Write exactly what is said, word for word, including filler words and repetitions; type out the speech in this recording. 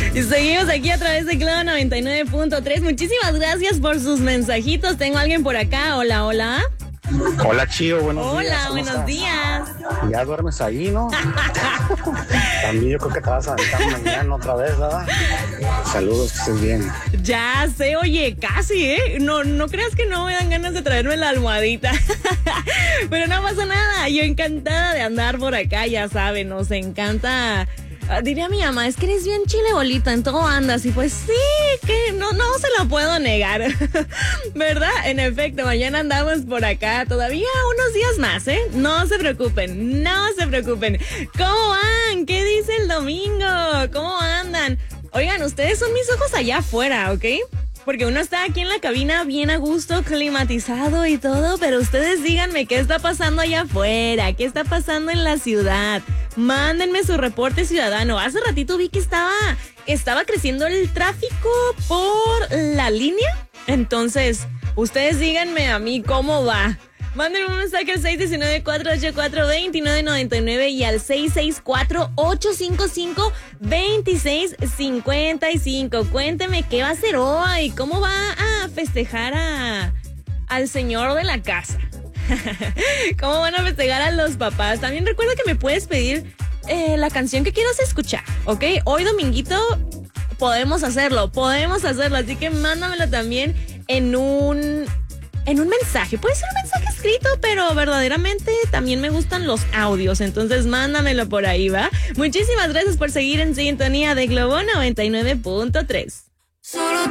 Y seguimos aquí a través de Clavo noventa y nueve punto tres. Muchísimas gracias por sus mensajitos. Tengo a alguien por acá. Hola, hola. Hola, Chío, buenos Hola, días. Hola, buenos estás? días. Ya duermes ahí, ¿no? También yo creo que te vas a aventar mañana otra vez, ¿verdad? Saludos, que estés bien. Ya sé, oye, casi, ¿eh? No, no creas que no me dan ganas de traerme la almohadita. Pero no pasa nada, yo encantada de andar por acá, ya saben, nos encanta. Uh, diría mi mamá, es que eres bien chile bolita, en todo andas. Y pues sí, que no, no se lo puedo negar. ¿Verdad? En efecto, mañana andamos por acá. Todavía unos días más, ¿eh? No se preocupen, no se preocupen. ¿Cómo van? ¿Qué dice el domingo? ¿Cómo andan? Oigan, ustedes son mis ojos allá afuera, ¿ok? Porque uno está aquí en la cabina bien a gusto, climatizado y todo, pero ustedes díganme qué está pasando allá afuera, qué está pasando en la ciudad. Mándenme su reporte ciudadano. Hace ratito vi que estaba, estaba creciendo el tráfico por la línea. Entonces, ustedes díganme a mí cómo va. Mándenme un mensaje al seis uno nueve, cuatro ocho cuatro, dos nueve nueve nueve y al seis seis cuatro, ocho cinco cinco, dos seis cinco cinco. Cuénteme qué va a hacer hoy, cómo va a festejar a, al señor de la casa. ¿Cómo van a festejar a los papás? También recuerda que me puedes pedir eh, la canción que quieras escuchar, ¿ok? Hoy dominguito podemos hacerlo, podemos hacerlo, así que mándamelo también en un... En un mensaje, puede ser un mensaje escrito, pero verdaderamente también me gustan los audios, entonces mándamelo por ahí, ¿va? Muchísimas gracias por seguir en sintonía de Globo noventa y nueve punto tres.